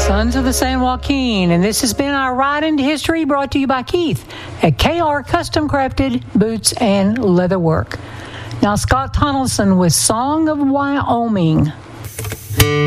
Sons of the San Joaquin, and this has been our Ride into History brought to you by Keith at KR Custom Crafted Boots and Leatherwork. Now, Scott Donaldson with Song of Wyoming.